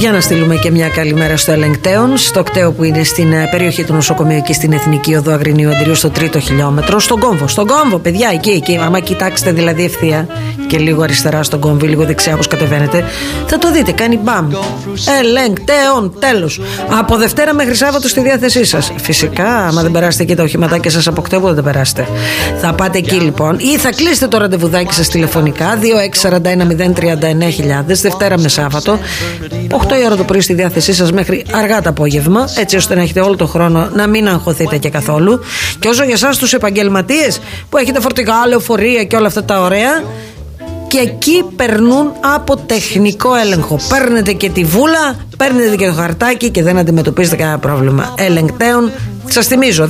Για να στείλουμε και μια καλημέρα στο Ελεγκτέον, στο κτέο που είναι στην περιοχή του νοσοκομείου, εκεί στην Εθνική Οδό Αγρινίου Αντιρίου, στο 3ο χιλιόμετρο. Στον κόμβο, παιδιά, εκεί. Άμα κοιτάξετε δηλαδή ευθεία και λίγο αριστερά στον κόμβο, λίγο δεξιά όπως κατεβαίνετε, θα το δείτε. Κάνει μπαμ. Ελεγκτέον, τέλος. Από Δευτέρα μέχρι Σάββατο στη διάθεσή σας. Φυσικά, άμα δεν περάσετε εκεί τα οχηματάκια σας από κτέο, δεν τα περάσετε. Θα πάτε εκεί λοιπόν, ή θα κλείσετε το ραντεβουδάκι σας τηλεφωνικά 2641-039.000 Δευτέρα με Σάββατο. 8 η ώρα το πρωί στη διάθεσή σας μέχρι αργά το απόγευμα, έτσι ώστε να έχετε όλο το χρόνο να μην αγχωθείτε και καθόλου. Και όσο για εσάς τους επαγγελματίες που έχετε φορτηγά, λεωφορεία και όλα αυτά τα ωραία, και εκεί περνούν από τεχνικό έλεγχο. Παίρνετε και τη βούλα, παίρνετε και το χαρτάκι και δεν αντιμετωπίζετε κανένα πρόβλημα. Ελεγκτέων, σας θυμίζω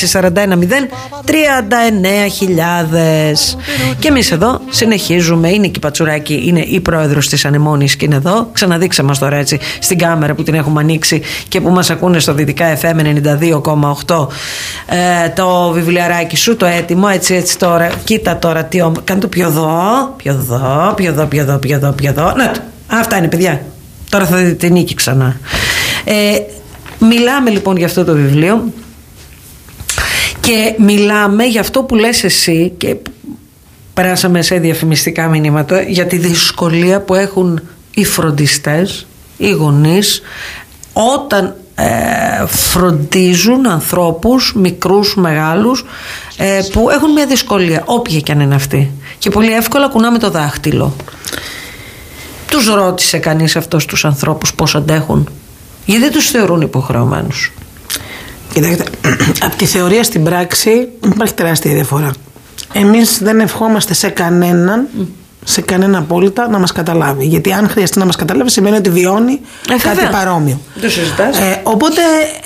2641-039.000. Και εμείς εδώ συνεχίζουμε. Είναι η Πατσουράκη, είναι η πρόεδρος της Ανεμόνης και είναι εδώ. Ξαναδείξε μας τώρα έτσι στην κάμερα που την έχουμε ανοίξει και που μας ακούνε στο Δυτικά FM 92,8 το βιβλιαράκι σου, το έτοιμο. Έτσι τώρα, κοίτα τώρα τι κάνε το πιο εδώ. Να το, αυτά είναι παιδιά. Τώρα θα δείτε την νίκη ξανά. Μιλάμε λοιπόν για αυτό το βιβλίο και μιλάμε για αυτό που λες εσύ, και περάσαμε σε διαφημιστικά μηνύματα, για τη δυσκολία που έχουν οι φροντιστές, οι γονείς, όταν φροντίζουν ανθρώπους μικρούς, μεγάλους, που έχουν μια δυσκολία, όποια και αν είναι αυτή, και πολύ εύκολα κουνάμε το δάχτυλο. Τους ρώτησε κανείς αυτούς τους ανθρώπους πώς αντέχουν? Γιατί δεν τους θεωρούν υποχρεωμένους? Κοιτάξτε, από τη θεωρία στην πράξη υπάρχει τεράστια διαφορά. Εμείς δεν ευχόμαστε σε κανέναν απόλυτα να μας καταλάβει. Γιατί αν χρειαστεί να μας καταλάβει, σημαίνει ότι βιώνει κάτι παρόμοιο. Το συζητάς. Οπότε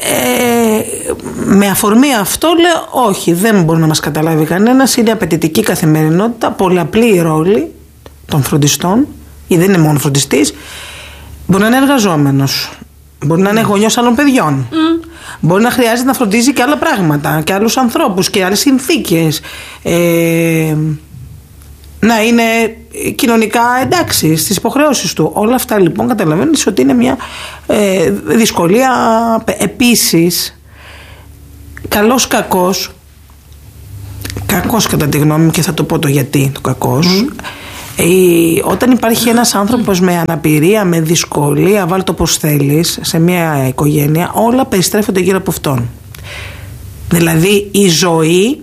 με αφορμή αυτό λέω όχι, δεν μπορεί να μας καταλάβει κανένας. Είναι απαιτητική καθημερινότητα, πολλαπλή η ρόλη των φροντιστών, ή δεν είναι μόνο φροντιστής. Μπορεί να είναι εργαζόμενος, μπορεί να είναι γονιός άλλων παιδιών, μπορεί να χρειάζεται να φροντίζει και άλλα πράγματα και άλλους ανθρώπους και άλλες συνθήκες, να είναι κοινωνικά εντάξει στις υποχρεώσεις του. Όλα αυτά λοιπόν καταλαβαίνεις ότι είναι μια δυσκολία. Επίσης, καλός κακός κατά τη γνώμη μου, και θα το πω το γιατί το κακός, όταν υπάρχει ένας άνθρωπος με αναπηρία, με δυσκολία, βάλ' το πως θέλεις, σε μια οικογένεια, όλα περιστρέφονται γύρω από αυτόν. Δηλαδή η ζωή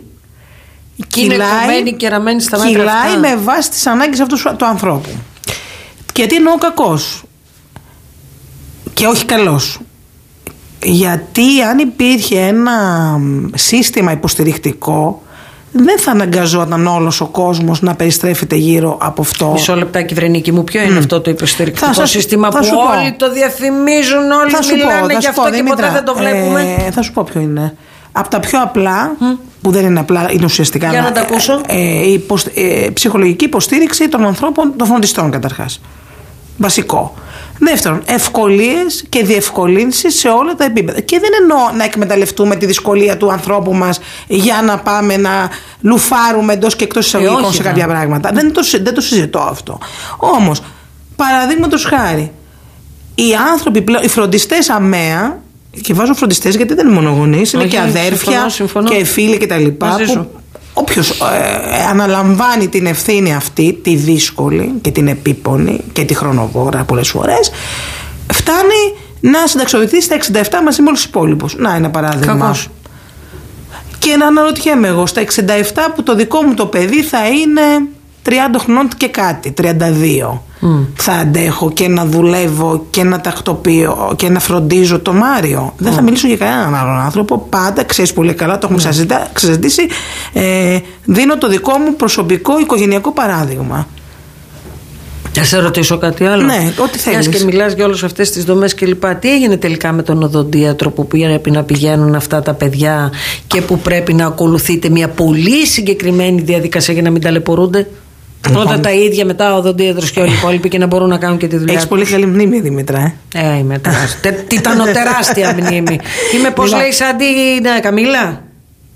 κυλάει με βάση τις ανάγκες αυτού του ανθρώπου. Και τι εννοώ κακός και όχι καλός? Γιατί αν υπήρχε ένα σύστημα υποστηρικτικό, δεν θα αναγκαζόταν όλος ο κόσμος να περιστρέφεται γύρω από αυτό. Μισό λεπτάκι, Βρενίκη μου, ποιο είναι αυτό το υποστηρικτικό σύστημα που όλοι το διαφημίζουν, όλοι μιλάνε γι' αυτό και ποτέ δεν το βλέπουμε? Θα σου πω ποιο είναι. Από τα πιο απλά, που δεν είναι απλά, είναι ουσιαστικά. Για να τα ακούσω. Ψυχολογική υποστήριξη των ανθρώπων, των φροντιστών καταρχάς. Βασικό. Δεύτερον, ευκολίες και διευκολύνσεις σε όλα τα επίπεδα. Και δεν εννοώ να εκμεταλλευτούμε τη δυσκολία του ανθρώπου μας για να πάμε να λουφάρουμε εντός και εκτός εισαγωγικών σε κάποια πράγματα. Δεν το συζητώ αυτό. Όμως, παραδείγματος χάρη, οι άνθρωποι πλέον, οι φροντιστές αμαία, και βάζω φροντιστές γιατί δεν είναι μόνο γονείς, είναι και αδέρφια συμφωνώ. Και φίλοι κτλ. Όποιος αναλαμβάνει την ευθύνη αυτή, τη δύσκολη και την επίπονη και τη χρονοβόρα πολλές φορές, φτάνει να συνταξιοδοτηθεί στα 67 μαζί με όλους τους υπόλοιπους. Να, ένα παράδειγμα. Κακός. Και να αναρωτιέμαι εγώ, στα 67 που το δικό μου το παιδί θα είναι 30 χρονών και κάτι, 32. Θα αντέχω και να δουλεύω και να τακτοποιώ και να φροντίζω το Μάριο? Δεν θα μιλήσω για κανέναν άλλον άνθρωπο. Πάντα, ξέρεις πολύ καλά, το έχουμε ξεζητήσει, δίνω το δικό μου προσωπικό οικογενειακό παράδειγμα. Θα σε ρωτήσω κάτι άλλο? Ναι, ό,τι θέλεις. Μιας και μιλάς για όλες αυτές τις δομές κλπ. Τι έγινε τελικά με τον οδοντίατρο που πρέπει να πηγαίνουν αυτά τα παιδιά και που πρέπει να ακολουθείτε μια πολύ συγκεκριμένη διαδικασία για να μην ταλαιπωρούνται? Πρώτα τα ίδια, μετά ο οδοντίατρος και όλοι οι υπόλοιποι, και να μπορούν να κάνουν και τη δουλειά. Έχεις πολύ καλή μνήμη, Δήμητρα. Είμαι τεράστια μνήμη. Είμαι, πώς λέει, σαν την Καμίλα.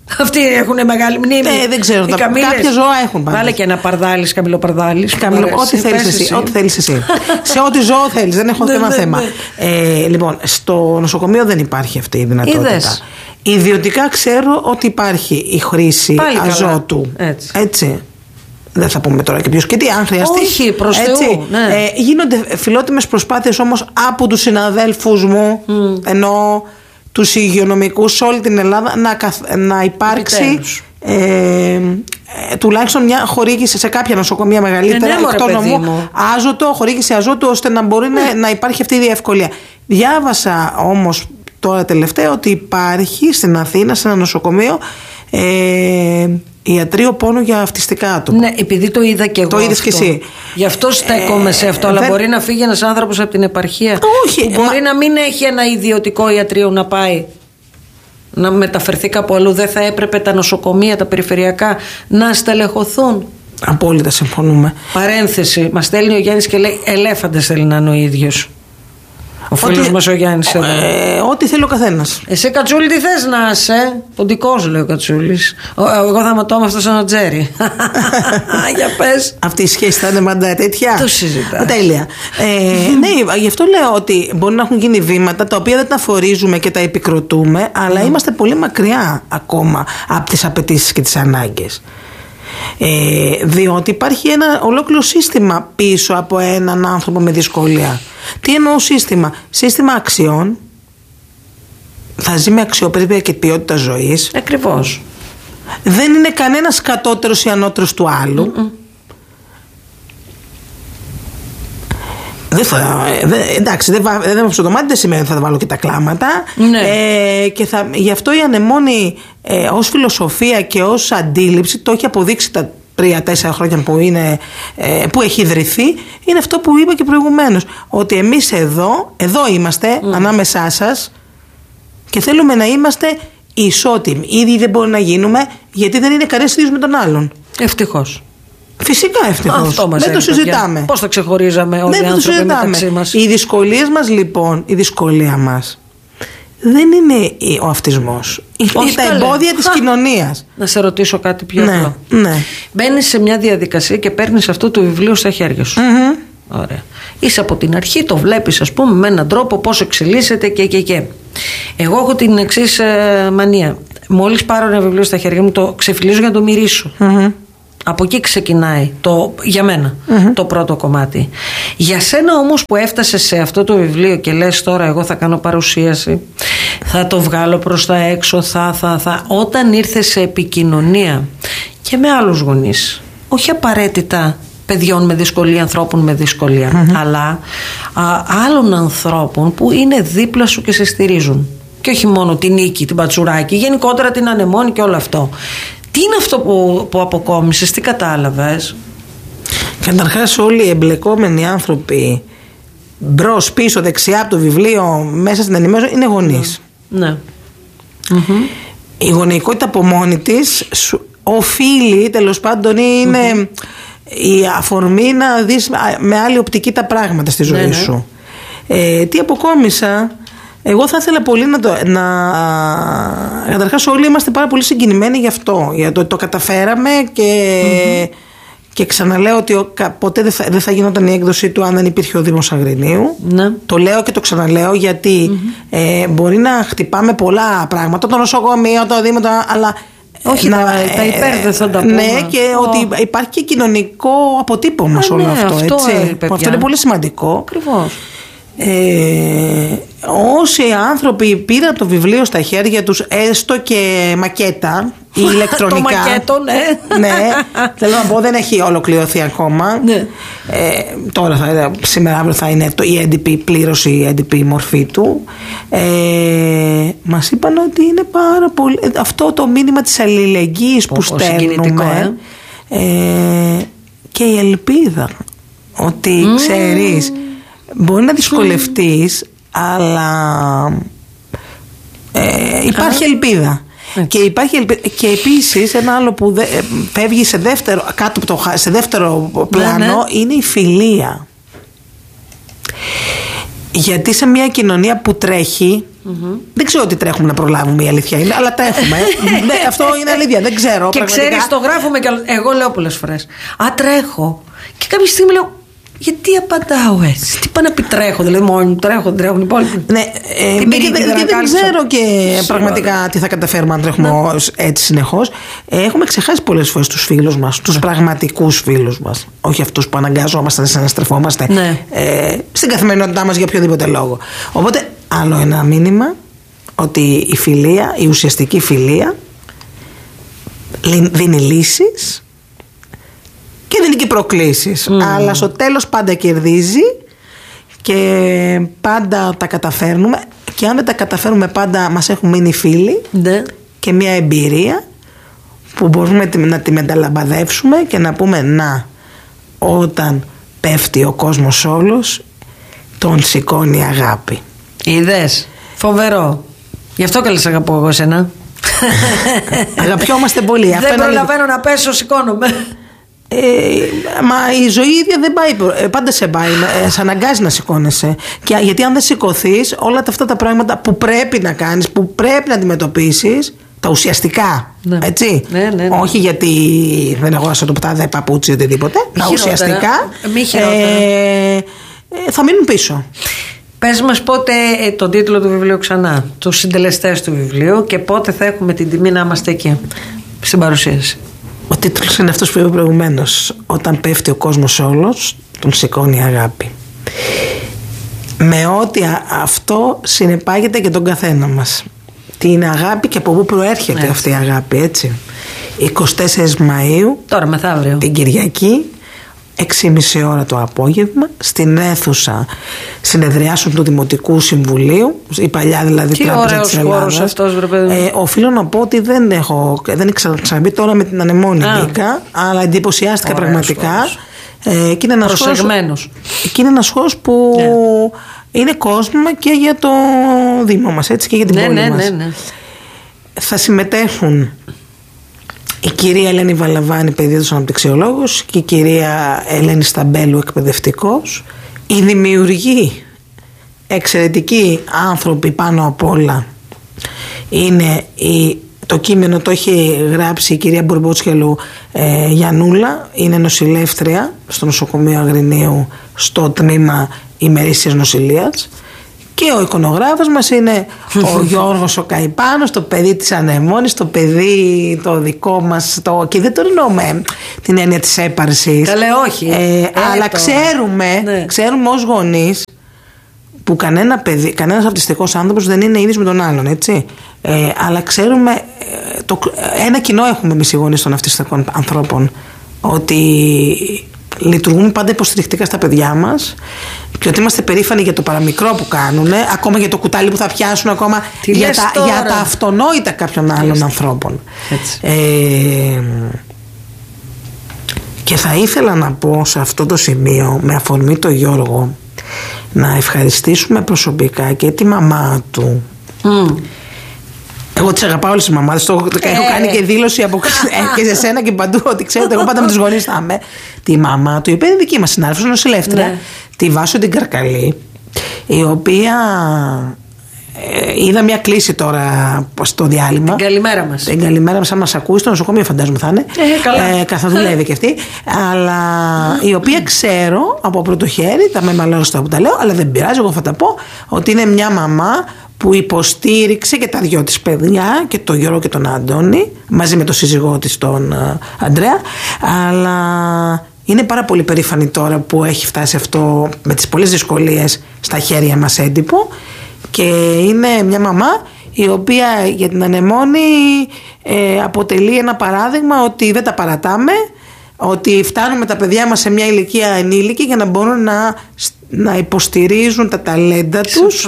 Αυτοί έχουν μεγάλη μνήμη. Δεν ξέρω. Κάποια ζώα έχουν πάντως. Βάλε και ένα παρδάλης, καμιλοπαρδάλης. Ό,τι θέλεις εσύ. Ό,τι θέλεις εσύ. Σε ό,τι ζώο θέλεις. Δεν έχω θέμα. Λοιπόν, στο νοσοκομείο δεν υπάρχει αυτή η δυνατότητα. Ιδιωτικά ξέρω ότι υπάρχει η χρήση αζότου. Έτσι. Δεν θα πούμε τώρα και ποιος και τι, αν χρειαστεί. Όχι, προς Θεού. Ναι. Γίνονται φιλότιμες προσπάθειες όμως από τους συναδέλφους μου, ενώ τους υγειονομικούς σε όλη την Ελλάδα, να υπάρξει τουλάχιστον μια χορήγηση σε κάποια νοσοκομεία μεγαλύτερα εκτός νομού, χορήγηση αζότου, ώστε να μπορεί να υπάρχει αυτή η διευκολία. Διάβασα όμως τώρα τελευταία ότι υπάρχει στην Αθήνα, σε ένα νοσοκομείο, ιατρείο πόνο για αυτιστικά άτομα. Ναι, επειδή το είδα και εγώ. Το είδες και εσύ. Γι' αυτό στέκομαι σε αυτό. Αλλά μπορεί να φύγει ένας άνθρωπος από την επαρχία. Όχι. Μπορεί να μην έχει ένα ιδιωτικό ιατρείο να πάει, να μεταφερθεί κάπου αλλού. Δεν θα έπρεπε τα νοσοκομεία, τα περιφερειακά, να στελεχωθούν? Απόλυτα συμφωνούμε. Παρένθεση. Μας στέλνει ο Γιάννης και λέει: ελέφαντες θέλει να είναι ο ίδιος. Ο φίλος μας ο Γιάννης εδώ. Ό,τι θέλει ο καθένας. Εσύ, Κατσούλη, τι θες να είσαι? Ποντικός, λέει ο Κατσούλης. Εγώ θα ματώ με αυτό σαν ο Τζέρι. Για πες. Αυτή η σχέση θα είναι μαντά τέτοια. Το συζητάς. Τέλεια. Ναι, γι' αυτό λέω ότι μπορεί να έχουν γίνει βήματα τα οποία δεν τα φορίζουμε και τα επικροτούμε, αλλά είμαστε πολύ μακριά ακόμα από τις απαιτήσεις και τις ανάγκες. Διότι υπάρχει ένα ολόκληρο σύστημα πίσω από έναν άνθρωπο με δυσκολία. Τι εννοώ σύστημα? Σύστημα αξιών. Θα ζει με αξιοπρέπεια και ποιότητα ζωής. Ακριβώς. Δεν είναι κανένας κατώτερος ή ανώτερος του άλλου. Εντάξει, δεν βάψω το μάτι, δεν σημαίνει ότι θα βάλω και τα κλάματα. Ναι. Και γι' αυτό η ανεμόνη ως φιλοσοφία και ως αντίληψη, το έχει αποδείξει τα 3-4 χρόνια που έχει ιδρυθεί, είναι αυτό που είπα και προηγουμένως, ότι εμείς εδώ είμαστε ανάμεσά σας και θέλουμε να είμαστε ισότιμοι. Ήδη δεν μπορεί να γίνουμε, γιατί δεν είναι κανένας ίδιος με τον άλλον. Ευτυχώς. Φυσικά ευτυχώς. Δεν το συζητάμε. Πώς θα ξεχωρίζαμε όλοι οι άνθρωποι μεταξύ μας? Οι δυσκολίες μας, λοιπόν, η δυσκολία μας δεν είναι ο αυτισμός. Είναι τα εμπόδια της κοινωνίας. Να σε ρωτήσω κάτι πιο απλό. Ναι. Μπαίνεις σε μια διαδικασία και παίρνεις αυτό το βιβλίο στα χέρια σου. Ωραία. Είσαι από την αρχή, το βλέπεις, ας πούμε, με έναν τρόπο πώς εξελίσσεται και. Εγώ έχω την εξής μανία. Μόλις πάρω ένα βιβλίο στα χέρια μου, το ξεφυλίζω για να το μυρίσω. Από εκεί ξεκινάει για μένα το πρώτο κομμάτι. Για σένα όμως που έφτασες σε αυτό το βιβλίο και λες τώρα εγώ θα κάνω παρουσίαση, θα το βγάλω προς τα έξω, όταν ήρθες σε επικοινωνία και με άλλους γονείς, όχι απαραίτητα παιδιών με δυσκολία, ανθρώπων με δυσκολία, αλλά άλλων ανθρώπων που είναι δίπλα σου και σε στηρίζουν, και όχι μόνο την Νίκη, την Πατσουράκη, γενικότερα την Ανεμόνη και όλο αυτό. Τι είναι αυτό που αποκόμισες, τι κατάλαβες? Καταρχάς, όλοι οι εμπλεκόμενοι άνθρωποι, μπρος, πίσω, δεξιά από το βιβλίο, μέσα στην ενημέρωση, είναι γονείς. Ναι. Η γονεϊκότητα από μόνη της οφείλει, τέλος πάντων, είναι η αφορμή να δεις με άλλη οπτική τα πράγματα στη ζωή σου. Τι αποκόμισα? Εγώ θα ήθελα πολύ καταρχάς όλοι είμαστε πάρα πολύ συγκινημένοι γι' αυτό, για το καταφέραμε και ξαναλέω ότι ποτέ δεν θα γινόταν η έκδοση του αν δεν υπήρχε ο Δήμος Αγρινίου. Το λέω και το ξαναλέω γιατί μπορεί να χτυπάμε πολλά πράγματα, το νοσοκομείο, το Δήμο, αλλά όχι, τα υπέρ δεν θα τα πούμε. Ναι, και ότι υπάρχει και κοινωνικό αποτύπωμα σε όλο αυτό. Αυτό είναι πολύ σημαντικό. Ακριβώς. Όσοι άνθρωποι πήραν το βιβλίο στα χέρια τους, έστω και μακέτα ή ηλεκτρονικά. Το μακέτο, ναι. Θέλω να πω, δεν έχει ολοκληρωθεί ακόμα. Τώρα, σήμερα αύριο θα είναι η έντυπη πλήρωση, η έντυπη μορφή του. Μας είπαν ότι είναι πάρα πολύ αυτό το μήνυμα της αλληλεγγύης που στέλνουμε, και η ελπίδα ότι ξέρεις, μπορεί να δυσκολευτείς, αλλά υπάρχει ελπίδα. Και υπάρχει ελπίδα. Και επίσης ένα άλλο που φεύγει σε δεύτερο πλάνο είναι η φιλία. Γιατί σε μια κοινωνία που τρέχει Δεν ξέρω τι τρέχουμε να προλάβουμε, η αλήθεια είναι, αλλά τα έχουμε. Ναι, αυτό είναι αλήθεια, δεν ξέρω. Και ξέρεις, το γράφουμε και εγώ λέω πολλές φορές. Τρέχω. Και κάποια στιγμή λέω, γιατί απαντάω έτσι? Τι πάει να πει τρέχω? Δηλαδή, μόνο μου τρέχουν οι υπόλοιποι. Ναι, δεν ξέρω και πραγματικά τι θα καταφέρουμε αν τρέχουμε έτσι συνεχώς. Έχουμε ξεχάσει πολλές φορές τους φίλους μας, τους πραγματικούς φίλους μας. Όχι αυτούς που αναγκάζομαστε να συναστρεφόμαστε στην καθημερινότητά μας για οποιοδήποτε λόγο. Οπότε, άλλο ένα μήνυμα, ότι η φιλία, η ουσιαστική φιλία, δίνει λύσεις και δίνει και προκλήσεις, αλλά στο τέλος πάντα κερδίζει και πάντα τα καταφέρνουμε, και αν δεν τα καταφέρουμε πάντα μας έχουν μείνει φίλοι και μια εμπειρία που μπορούμε να τη μεταλαμπαδεύσουμε και να πούμε όταν πέφτει ο κόσμος όλος τον σηκώνει αγάπη. Είδες, φοβερό. Γι' αυτό καλώς αγαπώ εγώ σένα. Αγαπιόμαστε πολύ. Δεν προλαβαίνω να πέσω, σηκώνομαι. Μα η ζωή ίδια δεν πάει, πάντα σε πάει, σε αναγκάζει να σηκώνεσαι. Και γιατί αν δεν σηκωθείς, όλα αυτά τα πράγματα που πρέπει να κάνεις, που πρέπει να αντιμετωπίσεις, τα ουσιαστικά, έτσι, όχι γιατί δεν αγόρασα το ποτάδε, παπούτσι, οτιδήποτε, τα ουσιαστικά θα μείνουν πίσω. Πες μας πότε τον τίτλο του βιβλίου ξανά, τους συντελεστές του βιβλίου, και πότε θα έχουμε την τιμή να είμαστε εκεί στην παρουσίαση. Ο τίτλος είναι αυτός που είπα προηγουμένως. Όταν πέφτει ο κόσμος όλος, τον σηκώνει αγάπη. Με ό,τι αυτό συνεπάγεται και τον καθένα μας. Τι είναι αγάπη και από πού προέρχεται αυτή η αγάπη, έτσι. 24 Μαΐου, τώρα μεθαύριο, την Κυριακή, 6,5 ώρα το απόγευμα, στην αίθουσα συνεδριάσεων του Δημοτικού Συμβουλίου, η παλιά δηλαδή Τράπεζα της Ελλάδας. Οφείλω να πω ότι δεν ήξερα ξαναμπεί, τώρα με την ανεμόνη μπήκα, αλλά εντυπωσιάστηκα πραγματικά. Και είναι ένας χώρος που είναι κόσμο και για το Δήμο μας, έτσι, και για την πόλη μας. Θα συμμετέχουν η κυρία Ελένη Βαλαβάνη, παιδίατρος αναπτυξιολόγος, και η κυρία Ελένη Σταμπέλου, εκπαιδευτικός. Οι δημιουργοί, εξαιρετικοί άνθρωποι πάνω απ' όλα, είναι το κείμενο το έχει γράψει η κυρία Μπορμπότσχελου Γιαννούλα, είναι νοσηλεύτρια στο νοσοκομείο Αγρινίου στο τμήμα ημερήσιας νοσηλείας, και ο εικονογράφος μας είναι ο Γιώργος ο Καϊπάνος, το παιδί της ανεμόνης, το παιδί το δικό μας, και δεν το εννοούμε την έννοια της έπαρσης. Καλέ, όχι. Αλλά ξέρουμε ως γονείς που κανένας αυτιστικός άνθρωπος δεν είναι ίδιος με τον άλλον, έτσι. Αλλά ξέρουμε, ένα κοινό έχουμε εμείς οι γονείς των αυτιστικών ανθρώπων, ότι λειτουργούμε πάντα υποστηρικτικά στα παιδιά μας και ότι είμαστε περήφανοι για το παραμικρό που κάνουν, ακόμα για το κουτάλι που θα πιάσουν, ακόμα για τα αυτονόητα κάποιων άλλων ανθρώπων. Και θα ήθελα να πω σε αυτό το σημείο, με αφορμή το Γιώργο, να ευχαριστήσουμε προσωπικά και τη μαμά του. Εγώ τις αγαπάω όλες τις μαμάδες. Έχω κάνει και δήλωση και σε σένα και παντού, ότι ξέρετε, εγώ πάντα με τους γονείς θα είμαι. Τη μαμά του, η οποία είναι δική μας συνάδελφος, νοσηλεύτρια, τη Βάσο την Καρκαλή, η οποία είδα μια κλήση τώρα στο διάλειμμα. Την καλημέρα μας. Την καλημέρα μας, αν μας ακούει, στο νοσοκομείο φαντάζομαι θα είναι. Καθά δουλεύει και αυτή. Αλλά η οποία ξέρω από πρώτο χέρι, τα με μαλώστα που τα λέω, αλλά δεν πειράζει, εγώ θα τα πω, ότι είναι μια μαμά που υποστήριξε και τα δυο της παιδιά, και τον Γιώργο και τον Αντώνη, μαζί με τον σύζυγό της τον Αντρέα, αλλά είναι πάρα πολύ περήφανη τώρα που έχει φτάσει αυτό με τις πολλές δυσκολίες στα χέρια μας έντυπο, και είναι μια μαμά η οποία για την ανεμόνη αποτελεί ένα παράδειγμα ότι δεν τα παρατάμε, ότι φτάνουμε τα παιδιά μας σε μια ηλικία ενήλικη για να μπορούν να υποστηρίζουν τα ταλέντα τους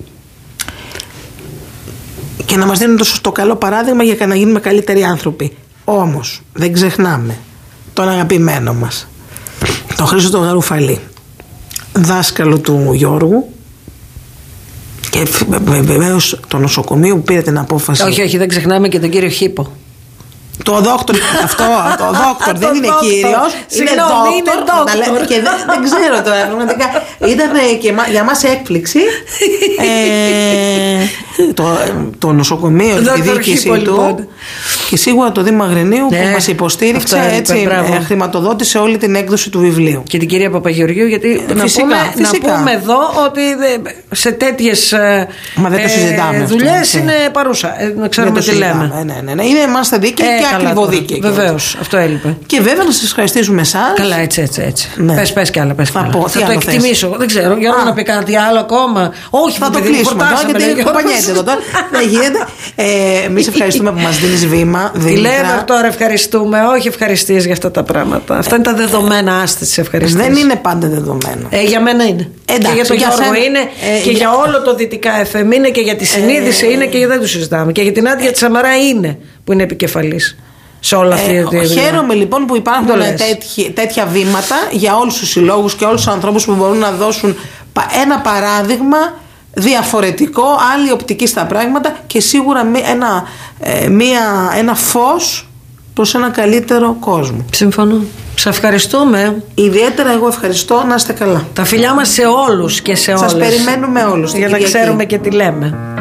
και να μας δίνουν το σωστό καλό παράδειγμα για να γίνουμε καλύτεροι άνθρωποι. Όμως δεν ξεχνάμε τον αγαπημένο μας, τον Χρήστο τον Γαρουφαλή, δάσκαλο του Γιώργου, και βεβαίως το νοσοκομείο που πήρε την απόφαση. Όχι, δεν ξεχνάμε και τον κύριο Χίπο. Το δόκτωρ, αυτό, το δόκτωρ δεν είναι κύριος, είναι δόκτωρ. Και δεν ξέρω τώρα, πραγματικά. Ήταν και για μας έκπληξη. Το νοσοκομείο, τη διοίκηση του και σίγουρα το Δήμο Αγρινίου που μας υποστήριξε, έτσι χρηματοδότησε όλη την έκδοση του βιβλίου. Και την κυρία Παπαγεωργίου, γιατί να πούμε εδώ ότι σε τέτοιες δουλειές είναι παρούσα. Να ξέρουμε τι λέμε. Ναι. Είμαστε δίκαιοι και ακριβοδίκαιοι. Βεβαίως, αυτό έλειπε. Και βέβαια να σας ευχαριστήσουμε εσάς. Καλά, έτσι. Ναι. Πες κι άλλα. Θα το εκτιμήσω. Δεν ξέρω, για να πει κάτι άλλο ακόμα. Όχι, θα το κλείσουμε τώρα, γιατί κομπανιέται εδώ τώρα. Δεν γίνεται. Εμείς ευχαριστούμε που μας δίνεις βήμα. Τι λέμε τώρα, ευχαριστούμε. Όχι ευχαριστίες για αυτά τα πράγματα. Αυτά είναι τα δεδομένα, άστε τις ευχαριστίες. Δεν είναι πάντα δεδομένα. Για μένα είναι. Και για τον Γιώργο είναι. Και για όλο το Δυτικά FM είναι. Και για τη συνείδηση είναι. Και δεν το συζητάμε. Και για την Άντια Τσαμαρά είναι. Που είναι επικεφαλής σε όλα αυτά τα χαίρομαι λοιπόν που υπάρχουν τέτοια βήματα για όλους τους συλλόγους και όλους τους ανθρώπους που μπορούν να δώσουν ένα παράδειγμα διαφορετικό, άλλη οπτική στα πράγματα και σίγουρα ένα φως προς ένα καλύτερο κόσμο. Συμφωνώ. Σας ευχαριστούμε. Ιδιαίτερα εγώ ευχαριστώ, να είστε καλά. Τα φιλιά μας σε όλους και σε όλες. Σας περιμένουμε όλους. Για να ξέρουμε και τι λέμε.